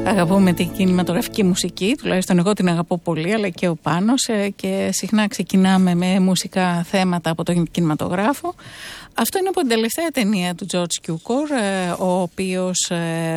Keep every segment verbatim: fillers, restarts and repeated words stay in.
Αγαπούμε την κινηματογραφική μουσική, τουλάχιστον εγώ την αγαπώ πολύ, αλλά και ο Πάνος, και συχνά ξεκινάμε με μουσικά θέματα από τον κινηματογράφο. Αυτό είναι από την τελευταία ταινία του George Cukor, ο οποίος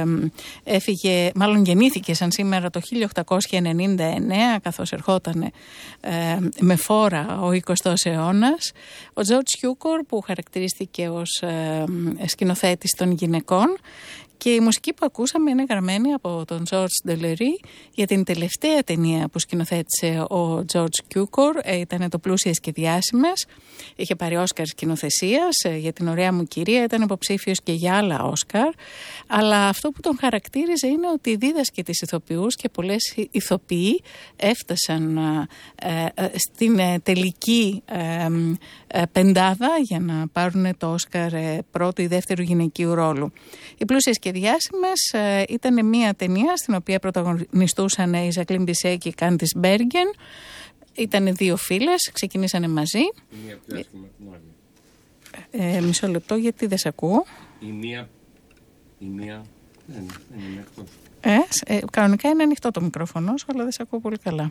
έφυγε, μάλλον γεννήθηκε σαν σήμερα το χίλια οκτακόσια ενενήντα εννέα, καθώς ερχόταν με φόρα ο εικοστός αιώνας. Ο George Cukor, που χαρακτηρίστηκε ως σκηνοθέτης των γυναικών, και η μουσική που ακούσαμε είναι γραμμένη από τον George Delerue για την τελευταία ταινία που σκηνοθέτησε ο George Cukor. Ήταν το Πλούσιες και Διάσημες. Είχε πάρει Όσκαρ σκηνοθεσίας για την Ωραία μου κυρία, ήταν υποψήφιος και για άλλα Όσκαρ. Αλλά αυτό που τον χαρακτήριζε είναι ότι δίδασκε τις ηθοποιούς και πολλές ηθοποιοί έφτασαν ε, ε, στην ε, τελική ε, ε, πεντάδα για να πάρουν το Όσκαρ ε, πρώτου ή δεύτερου γυναικείου ρόλου. Οι Πλούσιες και Διάσημες ε, ήταν μια ταινία στην οποία πρωταγωνιστούσαν η Ζακλίν Μπισέ και η Κάντις Μπέργεν. Ήταν δύο φίλες, ξεκινήσανε μαζί. Η μία πιο άσχημα από την άλλη. Ε, μισό λεπτό, γιατί δεν σε ακούω. Η μία, η μία δεν, δεν είναι εκτός. Ε, ε, κανονικά είναι ανοιχτό το μικρόφωνο σου, αλλά δεν σε ακούω πολύ καλά.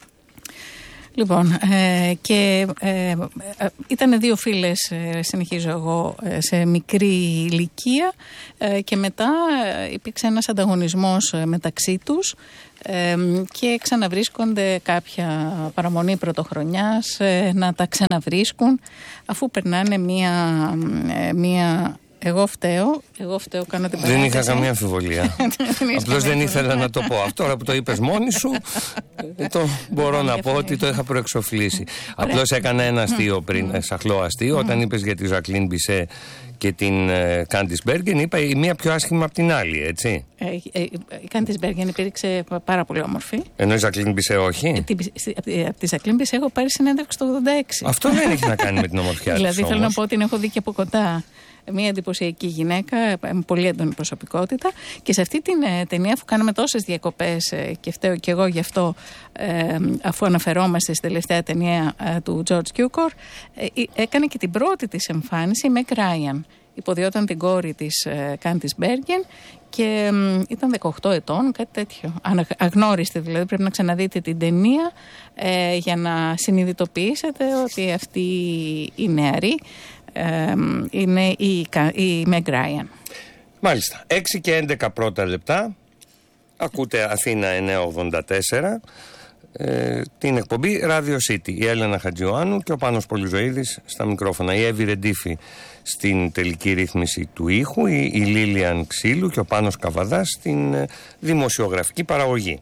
Λοιπόν, ε, και ε, ε, ήταν δύο φίλες, ε, συνεχίζω εγώ, ε, σε μικρή ηλικία ε, και μετά ε, υπήρξε ένας ανταγωνισμός ε, μεταξύ τους ε, και ξαναβρίσκονται κάποια παραμονή πρωτοχρονιάς ε, να τα ξαναβρίσκουν αφού περνάνε μία... Ε, μία Εγώ φταίω, εγώ φταίω, κάνω την παράδειγμα. Δεν είχα καμία αμφιβολία. Απλώς δεν ήθελα να το πω. Αυτό τώρα που το είπες μόνη σου, το μπορώ να πω ότι το είχα προεξοφλήσει. Απλώς έκανα ένα αστείο πριν, σαχλό αστείο, όταν είπες για τη Ζακλίν Μπισέ και την Κάντις Μπέργεν, είπα η μία πιο άσχημα από την άλλη, έτσι. Η Κάντις Μπέργεν υπήρξε πάρα πολύ όμορφη. Ενώ η Ζακλίν Μπισέ όχι. Από τη Ζακλίν Μπισέ έχω πάρει συνέντευξη το ογδόντα έξι. Αυτό δεν έχει να κάνει με την ομορφιά της. Δηλαδή θέλω να πω ότι την έχω δει και από κοντά. Μια εντυπωσιακή γυναίκα, με πολύ έντονη προσωπικότητα, και σε αυτή την ε, ταινία, αφού κάναμε τόσες διακοπές ε, και φταίω και εγώ γι' αυτό, ε, αφού αναφερόμαστε στη τελευταία ταινία ε, του George Cukor, ε, έκανε και την πρώτη της εμφάνιση η Meg Ryan. Υποδιόταν την κόρη της ε, Candice Bergen και ε, ήταν δεκαοκτώ ετών, κάτι τέτοιο. Αγνώριστη δηλαδή, πρέπει να ξαναδείτε την ταινία ε, για να συνειδητοποιήσετε ότι αυτή η νεαρή Ε, είναι η, η Meg Ryan. Μάλιστα, έξι και έντεκα πρώτα λεπτά. Ακούτε Αθήνα εννιακόσια ογδόντα τέσσερα, ε, την εκπομπή Radio City. Η Έλενα Χατζιωάννου και ο Πάνος Πολυζωίδης στα μικρόφωνα. Η Εύη Ρεντίφη στην τελική ρύθμιση του ήχου, η, η Λίλιαν Ξύλου και ο Πάνος Καβαδάς στην ε, δημοσιογραφική παραγωγή.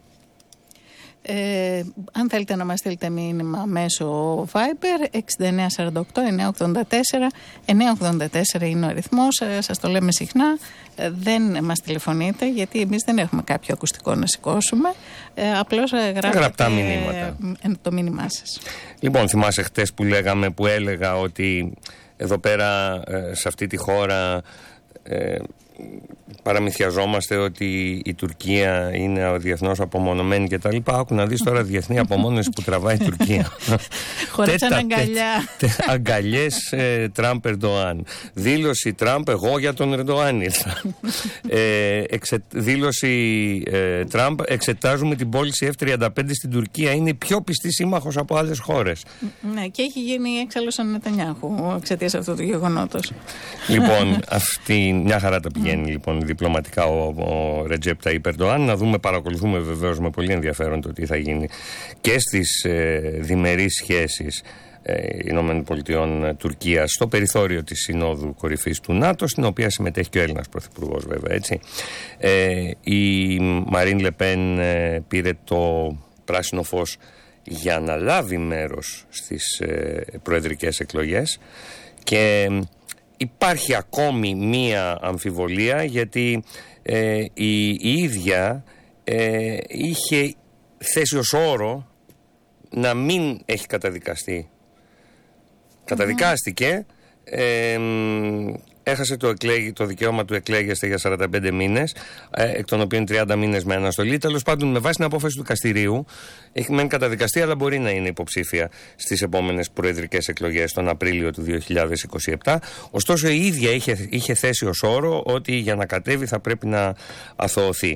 Ε, αν θέλετε να μας στείλετε μήνυμα μέσω Viber, έξι εννιά σαράντα οκτώ εννιακόσια ογδόντα τέσσερα εννιακόσια ογδόντα τέσσερα είναι ο αριθμός, ε, σας το λέμε συχνά, ε, δεν μας τηλεφωνείτε γιατί εμείς δεν έχουμε κάποιο ακουστικό να σηκώσουμε, ε, απλώς ε, γράφετε γραπτά μηνύματα. Ε, το μήνυμά σας. Λοιπόν, θυμάσαι χτες που λέγαμε, που έλεγα ότι εδώ πέρα ε, σε αυτή τη χώρα ε, παραμυθιαζόμαστε ότι η Τουρκία είναι διεθνώς απομονωμένη και τα λοιπά. Άκου να δεις τώρα διεθνή απομόνωση που τραβάει η Τουρκία. Χωρίσαν αγκαλιά. Αγκαλιές ε, Τραμπ Ερντοάν. Δήλωση Τραμπ, εγώ για τον Ερντοάν ήρθα. ε, εξε, δήλωση ε, Τραμπ, εξετάζουμε την πώληση εφ τριάντα πέντε στην Τουρκία. Είναι η πιο πιστή σύμμαχος από άλλες χώρες. Ναι, και έχει γίνει έξαλλος ο Νετανιάχου εξαιτίας αυτού του γεγονότος. Λοιπόν, αυτή μια χαρά τα πηγαίνει λοιπόν διπλωματικά ο, ο Ρετζέπ Ταΐπ Ερντοάν. Να δούμε, παρακολουθούμε βεβαίως με πολύ ενδιαφέρον το τι θα γίνει και στις ε, διμερείς σχέσεις ε, Ηνωμένων Πολιτειών Τουρκίας στο περιθώριο της Συνόδου Κορυφής του ΝΑΤΟ, στην οποία συμμετέχει και ο Έλληνας Πρωθυπουργός βέβαια, έτσι. Ε, η Μαρίν Λεπέν ε, πήρε το πράσινο φως για να λάβει μέρος στις ε, προεδρικές εκλογές και υπάρχει ακόμη μία αμφιβολία γιατί ε, η, η ίδια ε, είχε θέσει ως όρο να μην έχει καταδικαστεί. Mm-hmm. Καταδικάστηκε, ε, έχασε το, εκλέγει, το δικαίωμα του εκλέγεστε για σαράντα πέντε μήνες, ε, εκ των οποίων τριάντα μήνες με αναστολή. Τέλος πάντων, με βάση την απόφαση του δικαστηρίου, έχει μεν καταδικαστεί, αλλά μπορεί να είναι υποψήφια στις επόμενες προεδρικές εκλογές τον Απρίλιο του δύο χιλιάδες είκοσι επτά. Ωστόσο, η ίδια είχε, είχε θέσει ως όρο ότι για να κατέβει θα πρέπει να αθωωωθεί.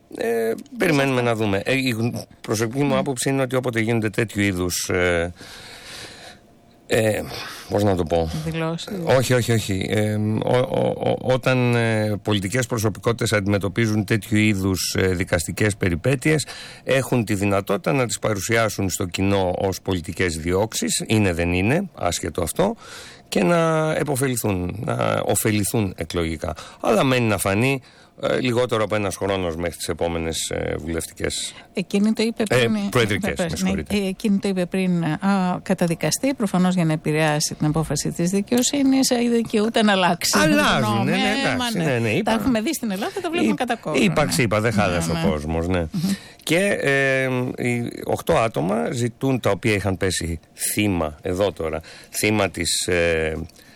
Ε, περιμένουμε να δούμε. Ε, η προσωπική μου άποψη είναι ότι όποτε γίνονται τέτοιου είδους ε, ε, πώς να το πω, δηλώσεις. όχι όχι όχι ε, ο, ο, ο, όταν ε, πολιτικές προσωπικότητες αντιμετωπίζουν τέτοιου είδους ε, δικαστικές περιπέτειες, έχουν τη δυνατότητα να τις παρουσιάσουν στο κοινό ως πολιτικές διώξεις, είναι δεν είναι, άσχετο αυτό, και να επωφεληθούν, να ωφεληθούν εκλογικά. Αλλά μένει να φανεί ε, λιγότερο από ένας χρόνος μέχρι τις επόμενες ε, βουλευτικές. Εκείνη το είπε πριν. Ε, προεδρικές, με συγχωρείτε. Ναι, εκείνη το είπε πριν α, καταδικαστεί, προφανώς για να επηρεάσει την απόφαση της δικαιοσύνης, δικαιούται να αλλάξει. Αλλάζουν, ναι, ναι, εντάξει, ναι, ναι, τα έχουμε δει στην Ελλάδα, τα βλέπουμε κατά κόρον. Είπαξε, είπα, δεν χάλασε ο κόσμος, ναι. Και ε, οι οκτώ άτομα ζητούν, τα οποία είχαν πέσει θύμα, εδώ τώρα, θύμα της, ε,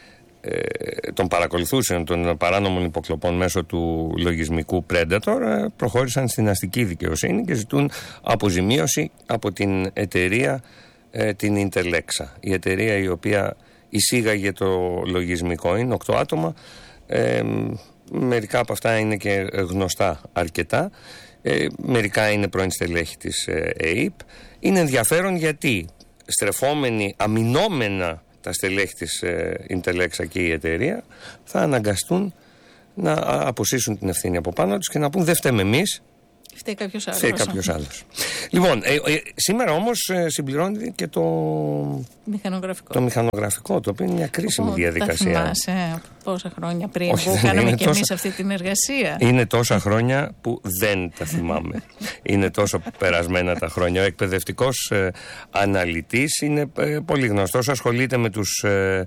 ε, των παρακολουθούσεων των παράνομων υποκλοπών μέσω του λογισμικού Predator, ε, προχώρησαν στην αστική δικαιοσύνη και ζητούν αποζημίωση από την εταιρεία ε, την Interlexa. Η εταιρεία η οποία εισήγαγε το λογισμικό. Είναι οκτώ άτομα, ε, μερικά από αυτά είναι και γνωστά αρκετά. Ε, μερικά είναι πρώην στελέχη της ε, ΕΕΠ. Είναι ενδιαφέρον γιατί στρεφόμενοι αμυνόμενα τα στελέχη της ε, Interlexa και η εταιρεία θα αναγκαστούν να αποσύσουν την ευθύνη από πάνω τους και να πούν δεν φταίμε εμείς, φταίει κάποιος άλλος. Φταίει κάποιος άλλος. Λοιπόν, ε, ε, σήμερα όμως ε, συμπληρώνει και το μηχανογραφικό. το μηχανογραφικό, το οποίο είναι μια κρίσιμη oh, διαδικασία. Τα θυμάσαι πόσα χρόνια πριν Όχι, που κάναμε και τόσα... εμείς αυτή την εργασία. Είναι τόσα χρόνια που δεν τα θυμάμαι. Είναι τόσο περασμένα τα χρόνια. Ο εκπαιδευτικός ε, αναλυτής είναι ε, πολύ γνωστός, ασχολείται με, τους, ε,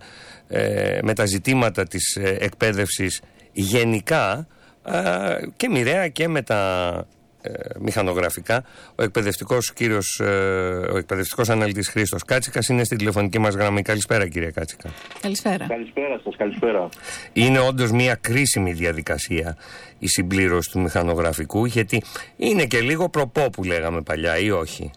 ε, με τα ζητήματα της ε, εκπαίδευσης γενικά ε, και μοιραία και με τα μηχανογραφικά. Ο εκπαιδευτικός κύριος, ο εκπαιδευτικός αναλυτής Χρήστος Κάτσικας είναι στην τηλεφωνική μας γραμμή. Καλησπέρα, κύριε Κάτσικα. Καλησπέρα. Καλησπέρα σας, καλησπέρα. Είναι όντως μια κρίσιμη διαδικασία η συμπλήρωση του μηχανογραφικού, γιατί είναι και λίγο προπό που λέγαμε παλιά, ή όχι?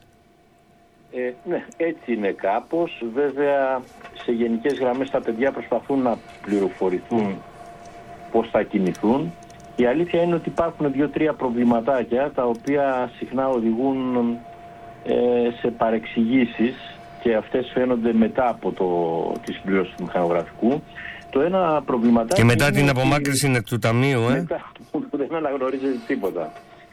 Ε, ναι, έτσι είναι κάπως. Βέβαια, σε γενικές γραμμές τα παιδιά προσπαθούν να πληροφορηθούν πώς θα κινηθούν. Η αλήθεια είναι ότι υπάρχουν δύο-τρία προβληματάκια τα οποία συχνά οδηγούν ε, σε παρεξηγήσεις και αυτές φαίνονται μετά από το, τη συμπλήρωση του μηχανογραφικού. Το ένα προβληματάκι. Και μετά την απομάκρυνση είναι του ταμείου, ε. Μετά που δεν αναγνωρίζεται τίποτα.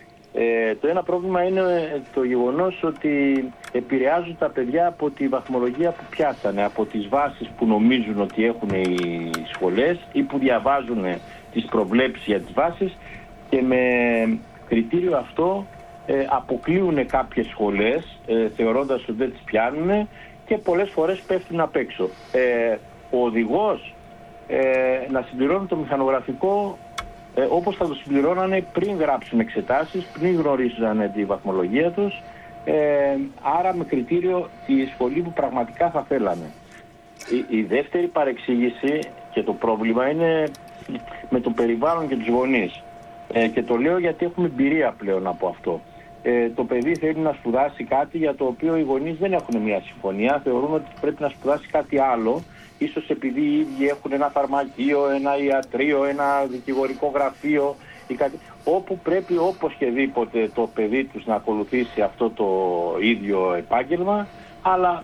Ε, το ένα πρόβλημα είναι το γεγονός ότι επηρεάζουν τα παιδιά από τη βαθμολογία που πιάσανε, από τις βάσεις που νομίζουν ότι έχουν οι σχολές ή που διαβάζουν τις προβλέψεις για τις βάσεις, και με κριτήριο αυτό ε, αποκλείουν κάποιες σχολές ε, θεωρώντας ότι δεν τις πιάνουν και πολλές φορές πέφτουν απ' έξω. Ε, ο οδηγός ε, να συμπληρώνει το μηχανογραφικό ε, όπως θα το συμπληρώνανε πριν γράψουν εξετάσεις, πριν γνωρίζανε τη βαθμολογία τους, ε, άρα με κριτήριο τη σχολή που πραγματικά θα θέλανε. Η, η δεύτερη παρεξήγηση και το πρόβλημα είναι με το περιβάλλον και τους γονείς. Ε, και το λέω γιατί έχουμε εμπειρία πλέον από αυτό. Ε, το παιδί θέλει να σπουδάσει κάτι για το οποίο οι γονείς δεν έχουν μια συμφωνία. Θεωρούν ότι πρέπει να σπουδάσει κάτι άλλο. Ίσως επειδή οι ίδιοι έχουν ένα φαρμακείο, ένα ιατρείο, ένα δικηγορικό γραφείο ή κάτι, όπου πρέπει οπωσδήποτε το παιδί τους να ακολουθήσει αυτό το ίδιο επάγγελμα. Αλλά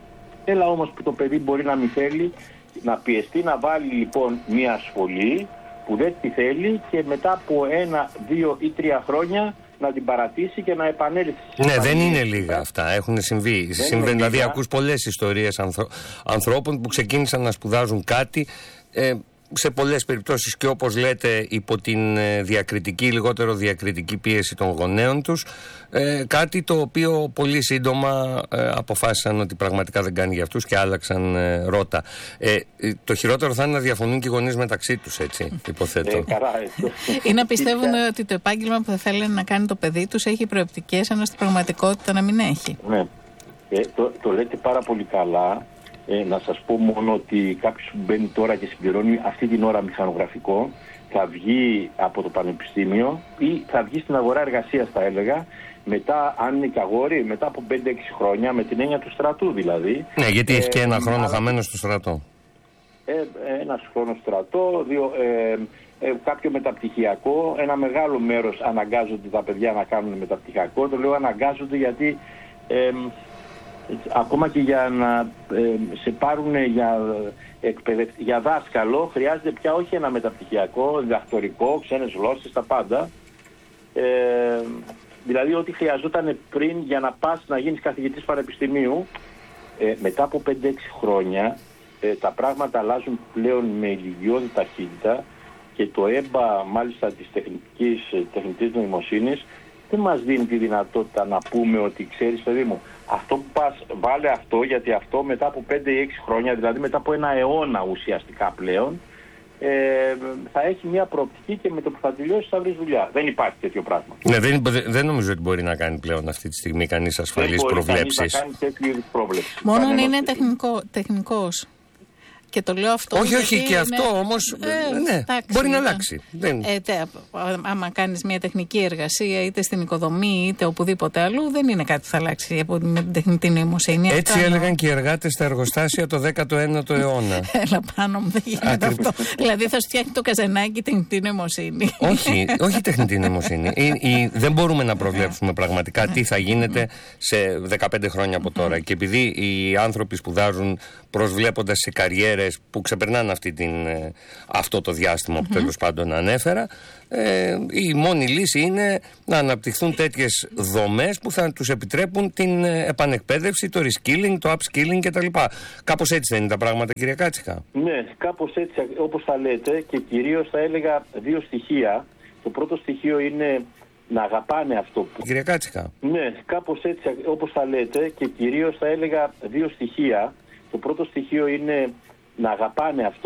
έλα όμως που το παιδί μπορεί να μην θέλει, να πιεστεί να βάλει λοιπόν μια σχολή που δεν τη θέλει και μετά από ένα, δύο ή τρία χρόνια να την παρατήσει και να επανέλθει. Ναι, δεν είναι λίγα αυτά. Έχουν συμβεί. Συμβαίνει, δηλαδή, ακούς πολλές ιστορίες ανθρω... ανθρώπων που ξεκίνησαν να σπουδάζουν κάτι. Ε, σε πολλές περιπτώσεις και όπως λέτε υπό την διακριτική, λιγότερο διακριτική πίεση των γονέων τους, ε, κάτι το οποίο πολύ σύντομα ε, αποφάσισαν ότι πραγματικά δεν κάνει για αυτούς και άλλαξαν ε, ρότα. Ε, το χειρότερο θα είναι να διαφωνούν και οι γονείς μεταξύ τους, έτσι, υποθέτω. Ε, καλά, ή να πιστεύουν ότι το επάγγελμα που θα θέλουν να κάνει το παιδί τους έχει προεπτικές, ενώ στην πραγματικότητα να μην έχει. Ναι, ε, το, το λέτε πάρα πολύ καλά. Ε, να σας πω μόνο ότι κάποιος που μπαίνει τώρα και συμπληρώνει αυτή την ώρα μηχανογραφικό θα βγει από το πανεπιστήμιο ή θα βγει στην αγορά εργασίας, θα έλεγα, μετά, αν είναι και αγόρι, μετά από πέντε έξι χρόνια, με την έννοια του στρατού δηλαδή. Ναι, γιατί ε, έχει και ένα χρόνο άρα, χαμένο στο στρατό. Ε, ένας χρόνος στρατό, δύο, ε, ε, κάποιο μεταπτυχιακό. Ένα μεγάλο μέρος αναγκάζονται τα παιδιά να κάνουν μεταπτυχιακό. Το λέω αναγκάζονται γιατί ε, ακόμα και για να ε, σε πάρουν για, εκπαιδευ... για δάσκαλο χρειάζεται πια όχι ένα μεταπτυχιακό, διδακτορικό, ξένες γλώσσες, τα πάντα. Ε, δηλαδή ό,τι χρειαζόταν πριν για να πας να γίνεις καθηγητής πανεπιστημίου, ε, μετά από πέντε έξι χρόνια ε, τα πράγματα αλλάζουν πλέον με ηλικιώδη ταχύτητα και το ΕΜΠΑ μάλιστα της τεχνικής, τεχνητής νοημοσύνης δεν μας δίνει τη δυνατότητα να πούμε ότι ξέρεις παιδί μου, αυτό που πας, βάλε αυτό, γιατί αυτό μετά από πέντε ή έξι χρόνια, δηλαδή μετά από ένα αιώνα ουσιαστικά πλέον, ε, θα έχει μια προοπτική και με το που θα τελειώσει θα βρεις δουλειά. Δεν υπάρχει τέτοιο πράγμα. Ναι, δεν, δεν νομίζω ότι μπορεί να κάνει πλέον αυτή τη στιγμή κανείς ασφαλείς προβλέψεις. Δεν μπορεί να κάνει τέτοιου είδους πρόβλεψη. Μόνο αν είναι τεχνικό, τεχνικός. Και το λέω αυτό. Όχι, όχι, και είναι... αυτό όμως ε, ναι, εντάξει, μπορεί να αλλάξει. Δεν... Ε, τε, άμα κάνεις μια τεχνική εργασία, είτε στην οικοδομή, είτε οπουδήποτε αλλού, δεν είναι κάτι που θα αλλάξει από με την τεχνητή νοημοσύνη. Έτσι αυτό, έλεγαν και οι εργάτες στα εργοστάσια το δέκατο ένατο αιώνα. Έλα πάνω μου, δεν γίνεται αυτό. Δηλαδή θα σου φτιάχνει το καζανάκι τεχνητή νοημοσύνη. όχι, όχι τεχνητή νοημοσύνη. ή, ή, δεν μπορούμε να προβλέψουμε πραγματικά τι θα γίνεται σε δεκαπέντε χρόνια από τώρα. Και επειδή οι άνθρωποι σπουδάζουν προσβλέποντας σε καριέρες που ξεπερνάνε αυτή την, αυτό το διάστημα που mm-hmm. τέλος πάντων ανέφερα, ε, η μόνη λύση είναι να αναπτυχθούν τέτοιες δομές που θα τους επιτρέπουν την επανεκπαίδευση, το reskilling, το upskilling κτλ. Κάπως έτσι δεν είναι τα πράγματα, κύριε Κάτσικα? Ναι, κάπως έτσι όπως θα λέτε, και κυρίως θα έλεγα δύο στοιχεία. Το πρώτο στοιχείο είναι να αγαπάνε αυτό που... Κύριε Κάτσικα. Ναι, κάπως έτσι όπως θα λέτε, και κυρίως θα έλεγα δύο στοιχεία. Το πρώτο στοιχείο είναι να αγαπάνε αυτό